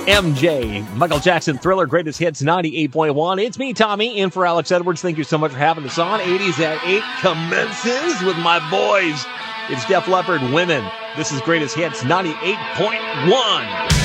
MJ, Michael Jackson Thriller, Greatest Hits 98.1. It's me, Tommy, in for Alex Edwards. Thank you so much for having us on. 80s at 8 commences with my boys. It's Def Leppard, Women. This is Greatest Hits 98.1.